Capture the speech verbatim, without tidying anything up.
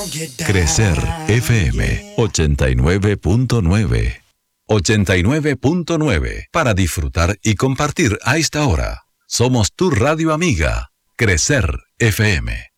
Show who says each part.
Speaker 1: Crecer F M ochenta y nueve punto nueve. ochenta y nueve punto nueve para disfrutar y compartir a esta hora. Somos tu radio amiga, Crecer F M.